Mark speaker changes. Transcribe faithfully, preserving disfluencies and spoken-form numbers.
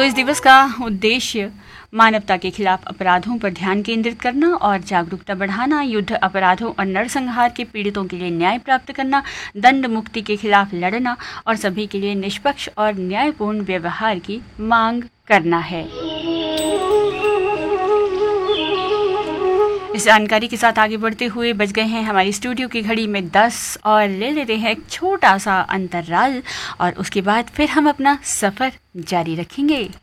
Speaker 1: तो इस दिवस का उद्देश्य मानवता के खिलाफ अपराधों पर ध्यान केंद्रित करना और जागरूकता बढ़ाना, युद्ध अपराधों और नरसंहार के पीड़ितों के लिए न्याय प्राप्त करना, दंड मुक्ति के खिलाफ लड़ना और सभी के लिए निष्पक्ष और न्यायपूर्ण व्यवहार की मांग करना है। इस जानकारी के साथ आगे बढ़ते हुए बज गए हैं हमारी स्टूडियो की घड़ी में दस और ले लेते हैं एक छोटा सा अंतराल और उसके बाद फिर हम अपना सफ़र जारी रखेंगे।